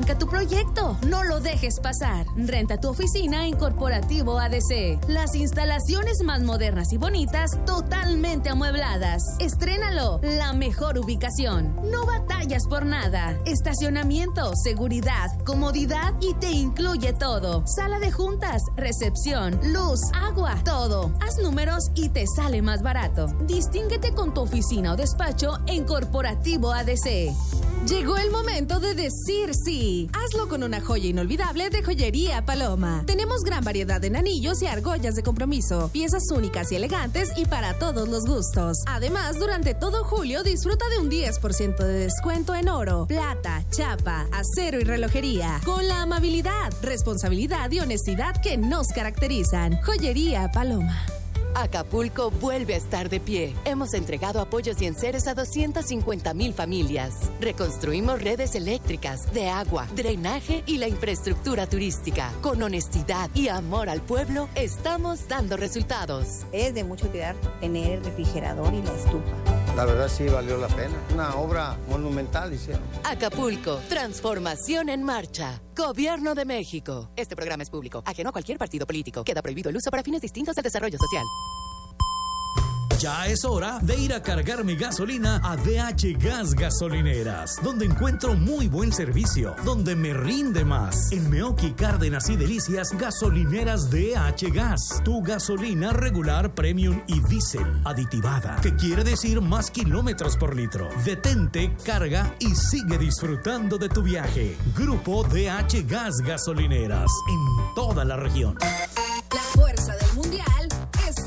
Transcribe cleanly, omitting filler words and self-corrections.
Arranca tu proyecto, no lo dejes pasar. Renta tu oficina en Corporativo ADC. Las instalaciones más modernas y bonitas, totalmente amuebladas. Estrénalo, la mejor ubicación. No batallas por nada. Estacionamiento, seguridad, comodidad y te incluye todo. Sala de juntas, recepción, luz, agua, todo. Haz números y te sale más barato. Distínguete con tu oficina o despacho en Corporativo ADC. Llegó el momento de decir sí. Hazlo con una joya inolvidable de Joyería Paloma. Tenemos gran variedad en anillos y argollas de compromiso, piezas únicas y elegantes y para todos los gustos. Además, durante todo julio disfruta de un 10% de descuento en oro, plata, chapa, acero y relojería, con la amabilidad, responsabilidad y honestidad que nos caracterizan. Joyería Paloma. Acapulco vuelve a estar de pie. Hemos entregado apoyos y enseres a 250,000 familias. Reconstruimos redes eléctricas, de agua, drenaje y la infraestructura turística. Con honestidad y amor al pueblo, estamos dando resultados. Es de mucha utilidad tener el refrigerador y la estufa. La verdad sí valió la pena. Una obra monumental hicieron. Acapulco, transformación en marcha. Gobierno de México. Este programa es público, ajeno a cualquier partido político. Queda prohibido el uso para fines distintos del desarrollo social. Ya es hora de ir a cargar mi gasolina a DH Gas Gasolineras, donde encuentro muy buen servicio, donde me rinde más. En Meoqui, Cárdenas y Delicias, gasolineras DH Gas. Tu gasolina regular, premium y diésel aditivada, que quiere decir más kilómetros por litro. Detente, carga y sigue disfrutando de tu viaje. Grupo DH Gas Gasolineras, en toda la región.